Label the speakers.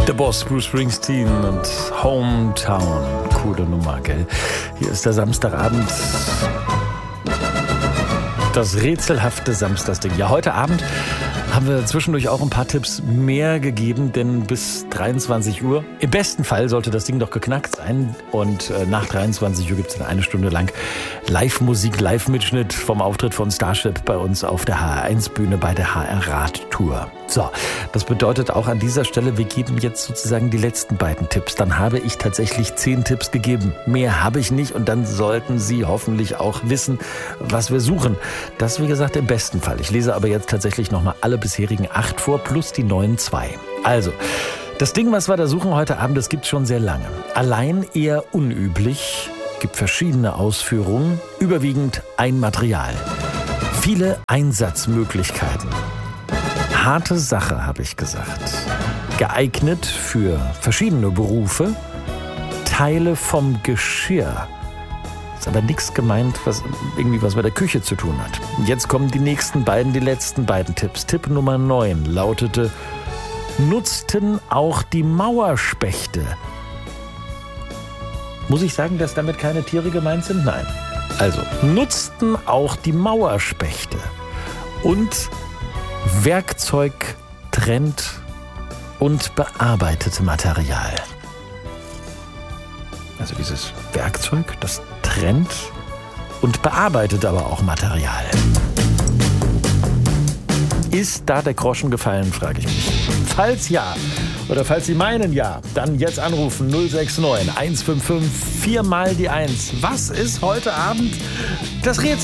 Speaker 1: Der Boss Bruce Springsteen und Hometown. Coole Nummer, gell? Hier ist der Samstagabend. Das rätselhafte Samstagsding. Ja, heute Abend haben wir zwischendurch auch ein paar Tipps mehr gegeben, denn bis 23 Uhr, im besten Fall sollte das Ding doch geknackt sein. Und nach 23 Uhr gibt es dann eine Stunde lang Live-Musik, Live-Mitschnitt vom Auftritt von Starship bei uns auf der HR1-Bühne bei der HR-Rad-Tour. So, das bedeutet auch an dieser Stelle, wir geben jetzt sozusagen die letzten beiden Tipps. Dann habe ich tatsächlich 10 Tipps gegeben. Mehr habe ich nicht und dann sollten Sie hoffentlich auch wissen, was wir suchen. Das, wie gesagt, im besten Fall. Ich lese aber jetzt tatsächlich nochmal alle bisherigen 8 vor, plus die neuen 2. Also, das Ding, was wir da suchen heute Abend, das gibt es schon sehr lange. Allein eher unüblich, gibt verschiedene Ausführungen, überwiegend ein Material. Viele Einsatzmöglichkeiten. Harte Sache, habe ich gesagt. Geeignet für verschiedene Berufe. Teile vom Geschirr. Ist aber nichts gemeint, was mit der Küche zu tun hat. Jetzt kommen die letzten beiden Tipps. Tipp Nummer 9 lautete: Nutzten auch die Mauerspechte. Muss ich sagen, dass damit keine Tiere gemeint sind? Nein. Also, nutzten auch die Mauerspechte. Und Werkzeug trennt und bearbeitet Material. Also dieses Werkzeug, das trennt und bearbeitet aber auch Material. Ist da der Groschen gefallen, frage ich mich. Falls ja, oder falls Sie meinen ja, dann jetzt anrufen 069 155 4 mal die 1. Was ist heute Abend das Rätsel?